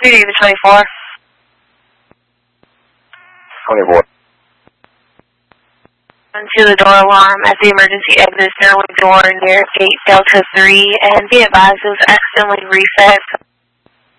Good evening, 24. 24. To the door alarm at the emergency exit, stairway door near gate Delta 3, and be advised it was accidentally reset.